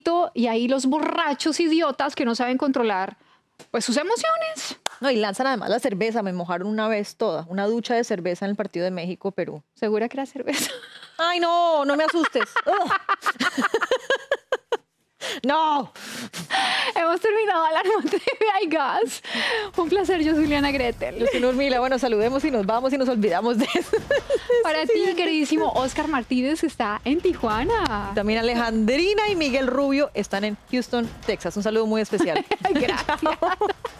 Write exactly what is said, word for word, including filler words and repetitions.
y ahí los borrachos idiotas que no saben controlar pues sus emociones. No, y lanzan además la cerveza. Me mojaron una vez toda, una ducha de cerveza en el partido de México-Perú. ¿Segura que era cerveza? Ay, no, no me asustes. No. Hemos terminado Alarma T V y Gas. Un placer, yo soy Juliana Gretel. Yo soy Nurmila. Bueno, saludemos y nos vamos y nos olvidamos de eso. Para ti, queridísimo Oscar Martínez, que está en Tijuana. También Alejandrina y Miguel Rubio están en Houston, Texas. Un saludo muy especial. Gracias.